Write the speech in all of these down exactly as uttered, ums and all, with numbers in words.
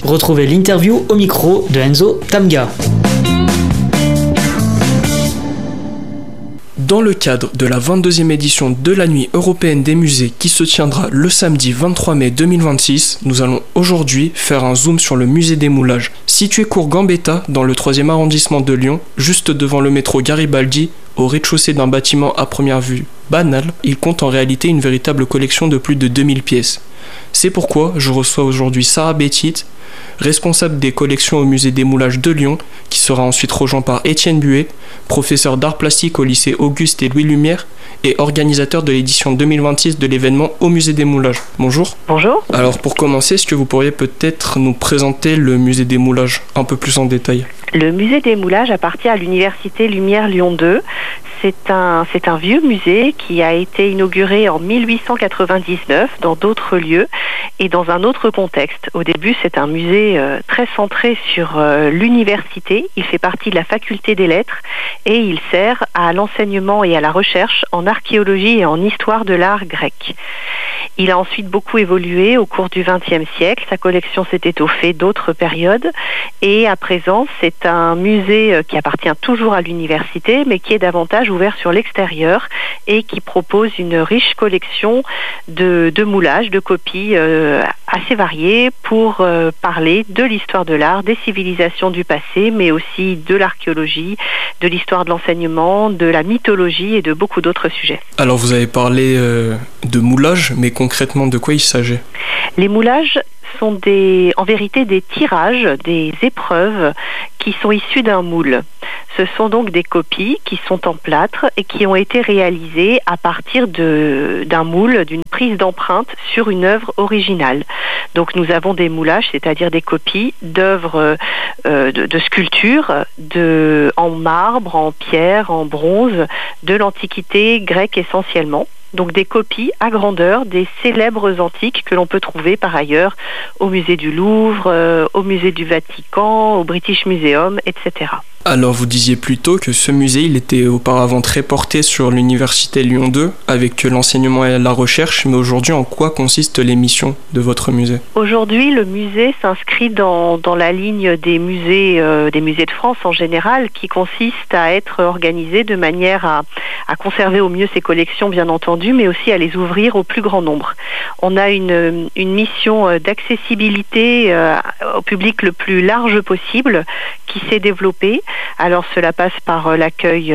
Retrouvez l'interview au micro de Enzo Tamga. Dans le cadre de la vingt-deuxième édition de la Nuit européenne des musées qui se tiendra le samedi vingt-trois mai deux mille vingt-six, nous allons aujourd'hui faire un zoom sur le musée des moulages. Situé cours Gambetta dans le troisième arrondissement de Lyon, juste devant le métro Garibaldi, au rez-de-chaussée d'un bâtiment à première vue banal, il compte en réalité une véritable collection de plus de deux mille pièces. C'est pourquoi je reçois aujourd'hui Sarah Bettit, responsable des collections au musée des moulages de Lyon, qui sera ensuite rejoint par Étienne Buet, professeur d'art plastique au lycée Auguste et Louis Lumière et organisateur de l'édition deux mille vingt-six de l'événement au musée des moulages. Bonjour. Bonjour. Alors pour commencer, est-ce que vous pourriez peut-être nous présenter le musée des moulages un peu plus en détail ? Le musée des moulages appartient à l'université Lumière Lyon deux. C'est un, c'est un vieux musée qui a été inauguré en mille huit cent quatre-vingt-dix-neuf dans d'autres lieux et dans un autre contexte. Au début, c'est un musée euh, très centré sur euh, l'université. Il fait partie de la faculté des lettres et il sert à l'enseignement et à la recherche en archéologie et en histoire de l'art grec. Il a ensuite beaucoup évolué au cours du vingtième siècle. Sa collection s'est étoffée d'autres périodes et à présent, c'est un musée qui appartient toujours à l'université mais qui est davantage ouvert sur l'extérieur et qui propose une riche collection de, de moulages, de copies euh, assez variées pour euh, parler de l'histoire de l'art, des civilisations du passé, mais aussi de l'archéologie, de l'histoire de l'enseignement, de la mythologie et de beaucoup d'autres sujets. Alors vous avez parlé euh, de moulages, mais concrètement de quoi il s'agit ? Les moulages sont des, en vérité des tirages, des épreuves qui sont issues d'un moule. Ce sont donc des copies qui sont en plâtre et qui ont été réalisées à partir de, d'un moule, d'une prise d'empreinte sur une œuvre originale. Donc nous avons des moulages, c'est-à-dire des copies d'œuvres euh, de, de sculptures de, en marbre, en pierre, en bronze, de l'Antiquité grecque essentiellement. Donc des copies à grandeur des célèbres antiques que l'on peut trouver par ailleurs au musée du Louvre, euh, au musée du Vatican, au British Museum, et cetera. Alors vous disiez plutôt que ce musée il était auparavant très porté sur l'université Lyon deux avec l'enseignement et la recherche, mais aujourd'hui en quoi consistent les missions de votre musée ? Aujourd'hui le musée s'inscrit dans, dans la ligne des musées, euh, des musées de France en général, qui consiste à être organisé de manière à, à conserver au mieux ses collections bien entendu, mais aussi à les ouvrir au plus grand nombre. On a une, une mission d'accessibilité euh, au public le plus large possible qui s'est développée. Alors cela passe par l'accueil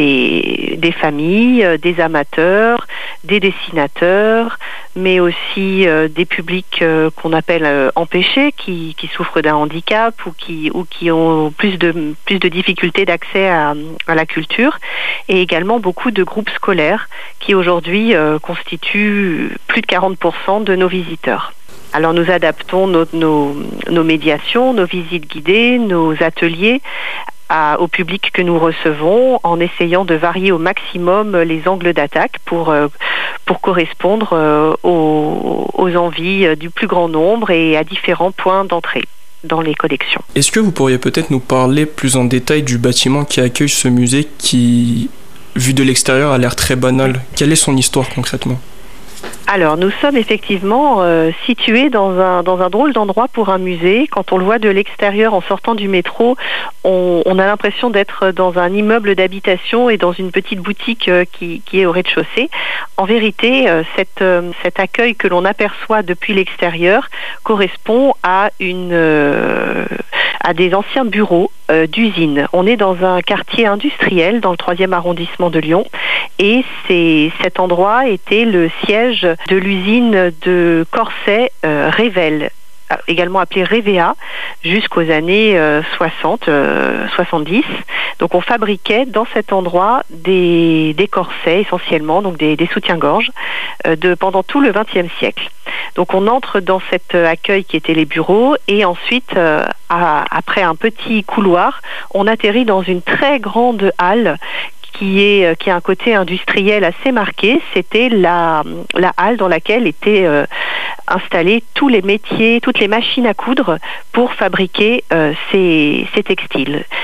des, des familles, des amateurs, des dessinateurs, mais aussi euh, des publics euh, qu'on appelle euh, empêchés, qui, qui souffrent d'un handicap ou qui, ou qui ont plus de, plus de difficultés d'accès à, à la culture, et également beaucoup de groupes scolaires qui aujourd'hui euh, constituent plus de quarante pour cent de nos visiteurs. Alors nous adaptons nos, nos, nos médiations, nos visites guidées, nos ateliers à, au public que nous recevons en essayant de varier au maximum les angles d'attaque pour, euh, pour correspondre euh, aux, aux envies du plus grand nombre et à différents points d'entrée dans les collections. Est-ce que vous pourriez peut-être nous parler plus en détail du bâtiment qui accueille ce musée qui, vu de l'extérieur, a l'air très banal ? Quelle est son histoire concrètement ? Alors, nous sommes effectivement euh, situés dans un, dans un drôle d'endroit pour un musée. Quand on le voit de l'extérieur en sortant du métro, on, on a l'impression d'être dans un immeuble d'habitation et dans une petite boutique euh, qui, qui est au rez-de-chaussée. En vérité, euh, cette, euh, cet accueil que l'on aperçoit depuis l'extérieur correspond à, une, euh, à des anciens bureaux euh, d'usines. On est dans un quartier industriel dans le troisième arrondissement de Lyon et c'est, cet endroit était le siège de l'usine de corset euh, Rével, également appelée Révéa, jusqu'aux années euh, soixante, euh, soixante-dix. Donc on fabriquait dans cet endroit des, des corsets essentiellement, donc des, des soutiens-gorge, euh, de, pendant tout le vingtième siècle. Donc on entre dans cet accueil qui étaient les bureaux et ensuite, euh, à, après un petit couloir, on atterrit dans une très grande halle qui est qui a un côté industriel assez marqué. C'était la la halle dans laquelle étaient euh, installés tous les métiers, toutes les machines à coudre pour fabriquer euh, ces ces textiles.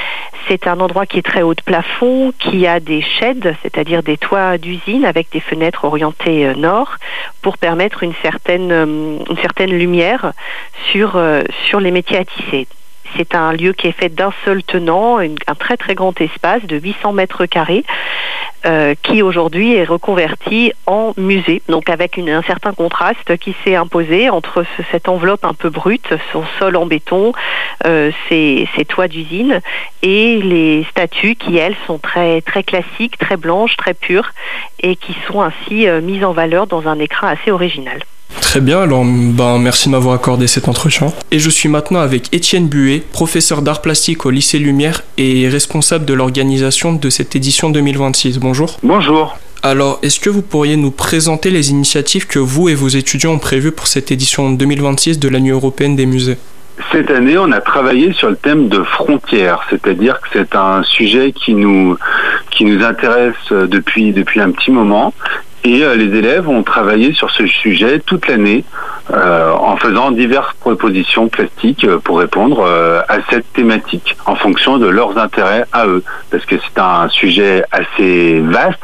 c'est un endroit qui est très haut de plafond, qui a des sheds, c'est-à-dire des toits d'usine avec des fenêtres orientées nord, pour permettre une certaine, une certaine lumière sur, sur les métiers à tisser. C'est un lieu qui est fait d'un seul tenant, une, un très très grand espace de huit cents mètres carrés, euh, qui aujourd'hui est reconverti en musée. Donc avec une, un certain contraste qui s'est imposé entre ce, cette enveloppe un peu brute, son sol en béton, euh, ses, ses toits d'usine, et les statues qui, elles, sont très très classiques, très blanches, très pures, et qui sont ainsi euh, mises en valeur dans un écrin assez original. Très bien, alors ben, merci de m'avoir accordé cet entretien. Et je suis maintenant avec Étienne Buet, professeur d'art plastique au lycée Lumière et responsable de l'organisation de cette édition deux mille vingt-six. Bonjour. Bonjour. Alors, est-ce que vous pourriez nous présenter les initiatives que vous et vos étudiants ont prévues pour cette édition deux mille vingt-six de la Nuit européenne des musées ? Cette année, on a travaillé sur le thème de frontières, c'est-à-dire que c'est un sujet qui nous, qui nous intéresse depuis, depuis un petit moment. Et euh, les élèves ont travaillé sur ce sujet toute l'année euh, en faisant diverses propositions plastiques euh, pour répondre euh, à cette thématique en fonction de leurs intérêts à eux. Parce que c'est un sujet assez vaste,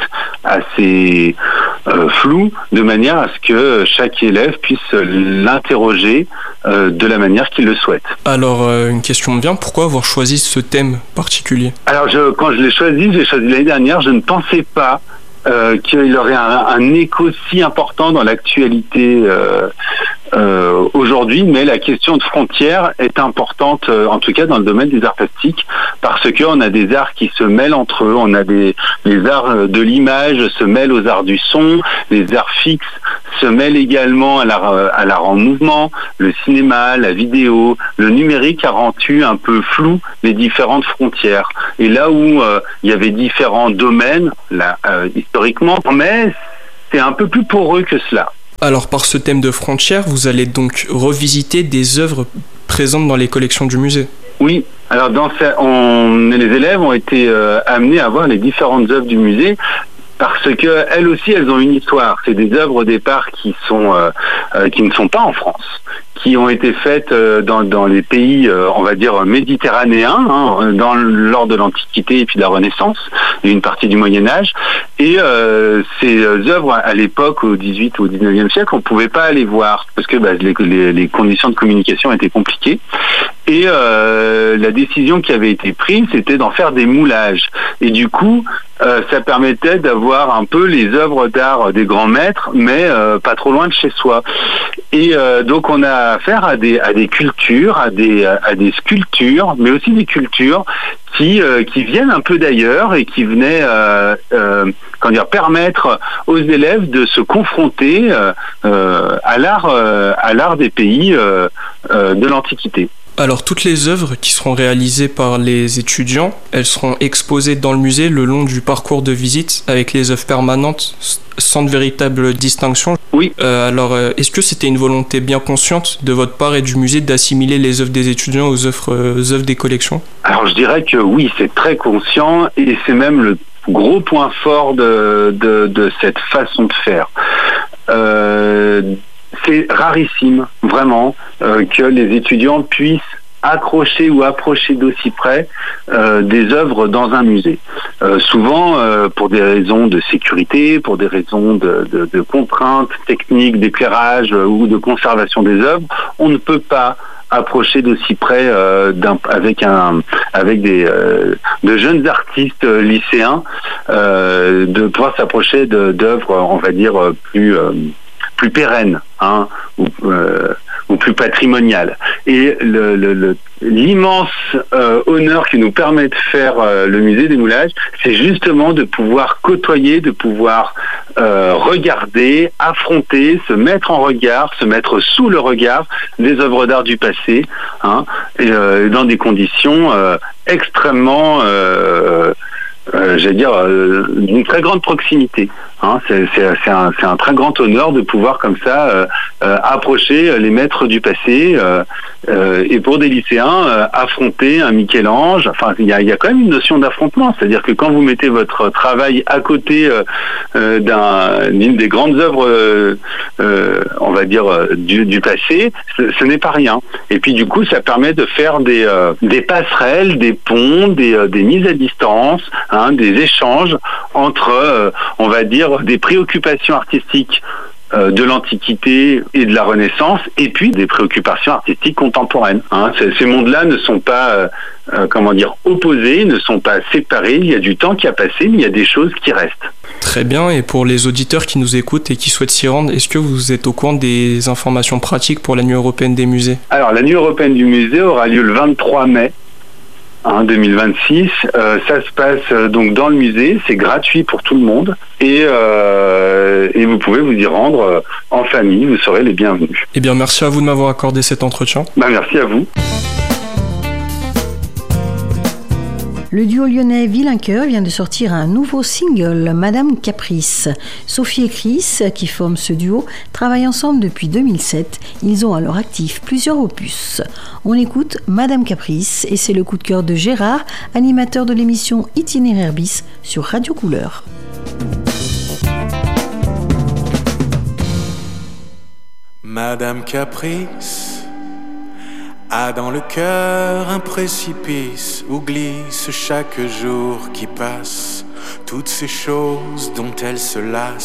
assez euh, flou, de manière à ce que chaque élève puisse l'interroger euh, de la manière qu'il le souhaite. Alors, euh, une question me vient, pourquoi avoir choisi ce thème particulier ? Alors, je, quand je l'ai choisi, j'ai choisi l'année dernière, je ne pensais pas Euh, qu'il aurait un, un écho si important dans l'actualité euh, euh, aujourd'hui, mais la question de frontières est importante, euh, en tout cas dans le domaine des arts plastiques, parce qu'on a des arts qui se mêlent entre eux, on a des les arts de l'image se mêlent aux arts du son, les arts fixes se mêlent également à l'art, à l'art en mouvement, le cinéma, la vidéo, le numérique a rendu un peu flou les différentes frontières. Et là où euh, il y avait différents domaines, là, euh, historiquement, mais c'est un peu plus poreux que cela. Alors, par ce thème de frontières, vous allez donc revisiter des œuvres présentes dans les collections du musée ? Oui. Alors, dans ce, on, les élèves ont été euh, amenés à voir les différentes œuvres du musée, parce que elles aussi, elles ont une histoire. C'est des œuvres au départ qui sont euh, euh, qui ne sont pas en France, qui ont été faites euh, dans dans les pays, euh, on va dire méditerranéens, hein, dans lors de l'Antiquité et puis de la Renaissance et une partie du Moyen Âge. Et euh, ces œuvres à l'époque, au dix-huitième ou au dix-neuvième siècle, on pouvait pas aller voir parce que bah, les, les, les conditions de communication étaient compliquées. Et euh, la décision qui avait été prise, c'était d'en faire des moulages. Et du coup, euh, ça permettait d'avoir un peu les œuvres d'art des grands maîtres, mais euh, pas trop loin de chez soi. Et euh, donc, on a affaire à des à des cultures, à des à des sculptures, mais aussi des cultures qui euh, qui viennent un peu d'ailleurs et qui venaient euh, euh, comment dire permettre aux élèves de se confronter euh, euh, à l'art euh, à l'art des pays euh, euh, de l'Antiquité. Alors, toutes les œuvres qui seront réalisées par les étudiants, elles seront exposées dans le musée le long du parcours de visite avec les œuvres permanentes sans de véritable distinction. Oui. Euh, alors, euh, est-ce que c'était une volonté bien consciente de votre part et du musée d'assimiler les œuvres des étudiants aux œuvres, euh, aux œuvres des collections ? Alors, je dirais que oui, c'est très conscient et c'est même le gros point fort de, de, de cette façon de faire. Euh, C'est rarissime, vraiment, euh, que les étudiants puissent accrocher ou approcher d'aussi près euh, des œuvres dans un musée. Euh, souvent, euh, pour des raisons de sécurité, pour des raisons de, de, de contraintes techniques, d'éclairage euh, ou de conservation des œuvres, on ne peut pas approcher d'aussi près euh, d'un, avec un avec des euh, de jeunes artistes euh, lycéens, euh, de pouvoir s'approcher de, d'œuvres, on va dire, plus euh, plus pérenne, hein, ou, euh, ou plus patrimoniale. Et le, le, le, l'immense euh, honneur qui nous permet de faire euh, le musée des moulages, c'est justement de pouvoir côtoyer, de pouvoir euh, regarder, affronter, se mettre en regard, se mettre sous le regard des œuvres d'art du passé, hein, et euh, dans des conditions euh, extrêmement... Euh, Euh, j'allais dire, euh, d'une très grande proximité. Hein, c'est, c'est, c'est, un, c'est un très grand honneur de pouvoir comme ça euh, euh, approcher les maîtres du passé euh, euh, et pour des lycéens euh, affronter un Michel-Ange. Enfin, il y a, y a quand même une notion d'affrontement, c'est-à-dire que quand vous mettez votre travail à côté euh, euh, d'un, d'une des grandes œuvres, euh, euh, on va dire euh, du, du passé, ce, ce n'est pas rien. Et puis du coup, ça permet de faire des, euh, des passerelles, des ponts, des, euh, des mises à distance, hein, des échanges entre, euh, on va dire, des préoccupations artistiques euh, de l'Antiquité et de la Renaissance, et puis des préoccupations artistiques contemporaines. Hein. Ces, ces mondes-là ne sont pas, euh, euh, comment dire, opposés, ne sont pas séparés. Il y a du temps qui a passé, mais il y a des choses qui restent. Très bien, et pour les auditeurs qui nous écoutent et qui souhaitent s'y rendre, est-ce que vous êtes au courant des informations pratiques pour la Nuit européenne des musées ? Alors, la Nuit européenne du musée aura lieu le vingt-trois mai. Hein, deux mille vingt-six, euh, ça se passe euh, donc dans le musée, c'est gratuit pour tout le monde et, euh, et vous pouvez vous y rendre euh, en famille, vous serez les bienvenus. Eh bien, merci à vous de m'avoir accordé cet entretien. Bah, merci à vous. Le duo lyonnais Villaincoeur vient de sortir un nouveau single, Madame Caprice. Sophie et Chris, qui forment ce duo, travaillent ensemble depuis deux mille sept. Ils ont à leur actif plusieurs opus. On écoute Madame Caprice et c'est le coup de cœur de Gérard, animateur de l'émission Itinéraire Bis sur Radio Couleur. Madame Caprice a dans le cœur un précipice où glisse chaque jour qui passe toutes ces choses dont elle se lasse.